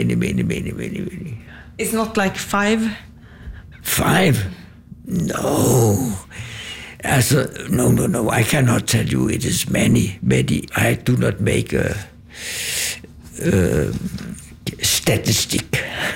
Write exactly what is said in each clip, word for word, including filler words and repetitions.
many, many, many, many, many. It's not like five? Five? No. As a, no, no, no, I cannot tell you it is many, many. I do not make a, a statistic.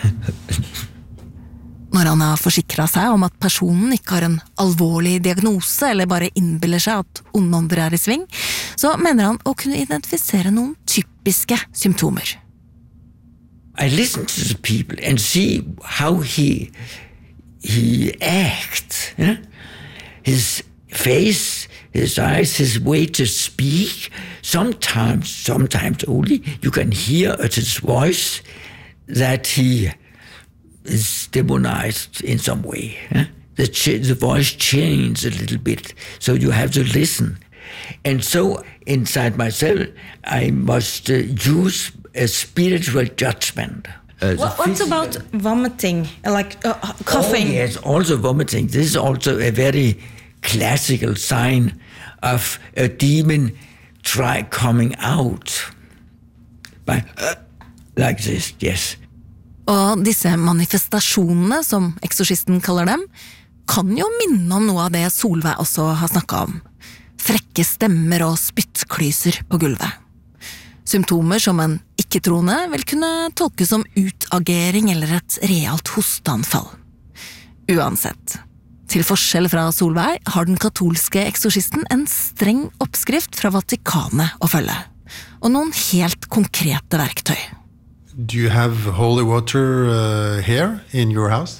Når han har forsikret seg om at personen ikke har en alvorlig diagnose eller bare innbiller seg at ondånder er i sving, så mener han å kunne identifisere noen typiske symptomer. I listen to the people and see how he he acts. Yeah? His face, his eyes, his way to speak. Sometimes, sometimes only, you can hear at his voice that he is demonized in some way. Eh? The, ch- the voice changes a little bit, so you have to listen. And so, inside myself, I must uh, use a spiritual judgment. Uh, what, what's about vomiting, like uh, coughing? Oh, yes, also vomiting. This is also a very classical sign of a demon try coming out. By, uh, like this, yes. Og disse manifestasjonene, som eksorsisten kaller dem, kan jo minne om noe av det Solveig også har snakket om. Frekke stemmer og spyttklyser på gulvet. Symptomer som en ikke-troende vil kunne tolkes som utagering eller et realt hosteanfall. Uansett, til forskjell fra Solveig har den katolske eksorsisten en streng oppskrift fra Vatikanet å følge, og noen helt konkrete verktøy. Do you have holy water uh, here in your house?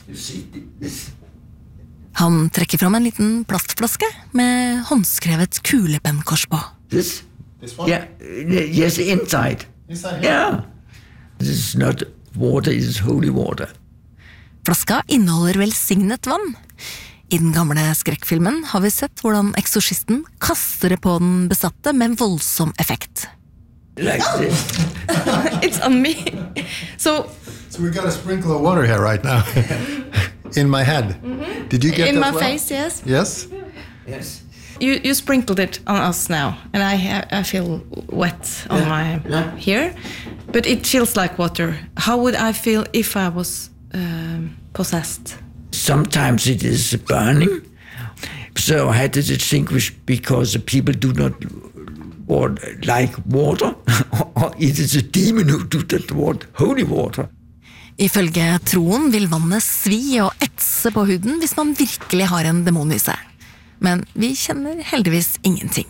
Han trekker fram en liten plastflaske med håndskrevet kuleppennkors på. This? This one? Yeah, yes, inside. Inside here? Yeah. This is not water, it is holy water. Flaska inneholder velsignet vann. I den gamle skrekkfilmen har vi sett hvordan eksorsisten kaster det på den besatte med voldsom effekt. Like this. It's on me. So, So we got a sprinkle of water here right now. In my head. Mm-hmm. Did you get in that my well? face, yes. Yes? Yes. You you sprinkled it on us now, and I ha- I feel wet on Yeah. my Yeah. here, but it feels like water. How would I feel if I was um, possessed? Sometimes it is burning. So I had to distinguish because the people do not want, like water, or it is a demon who do not want holy water. Ifølge troen vil vannet svi og etse på huden hvis man virkelig har en demon i seg. Men vi kjenner heldigvis ingenting.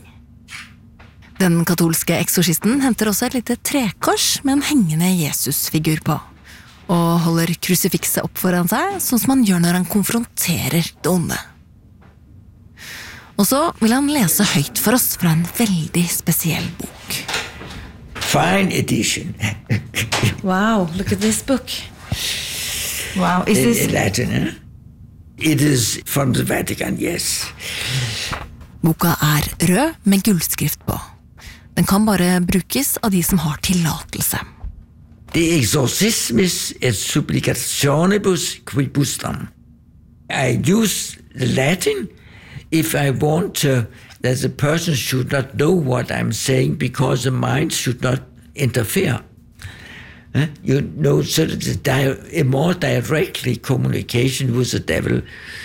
Den katolske eksorsisten henter også et lite trekors med en hengende Jesus-figur på, og holder krusifikset opp foran seg, sånn som han gjør når han konfronterer det onde. Og så vil han lese høyt for oss fra en veldig spesiell bok. Fine edition. Wow, look at this book. Wow, is in, this in Latin, eh? It is from the Vatican, yes. Boka er rød med gullskrift på. Den kan bare brukes av de som har tillatelse. De exorcismis et supplicationibus quibusdam. I use the Latin if I want to, that the person should not know what I'm saying because the mind should not interfere. Eh? You know, so that the di- a more directly communication with the devil.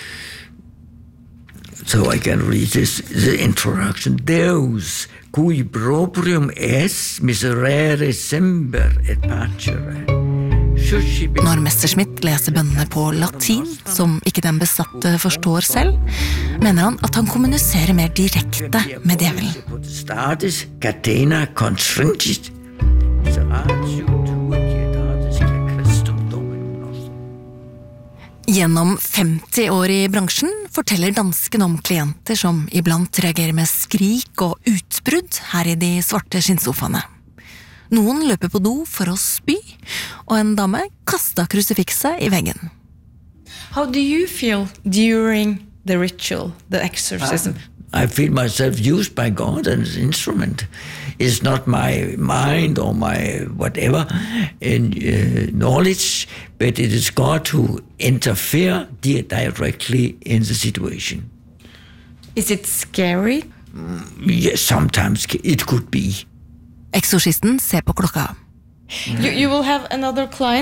So I can read this, the introduction. Deus, cui proprium es miserere semper et pacere. Når Messerschmitt leser bønnene på latin, som ikke den besatte forstår selv, mener han at han kommuniserer mer direkte med djevelen. Statis catena constringit miseratio tua pietatis Christum Dominum nostrum. Gjennom femti år i bransjen forteller dansken om klienter som iblant reagerer med skrik og utbrudd her i de svarte skinnsofaene. Noen løper på do for å spy, og en dame kastet krusifikset i veggen. How do you feel during the ritual, the exorcism? I feel myself used by God as an instrument. It's not my mind or my whatever in, uh, knowledge, but it is God who interfere di- directly in the situation. Is it scary? Yes, sometimes it could be. Eksorsisten ser på klokka. You, you will have another client.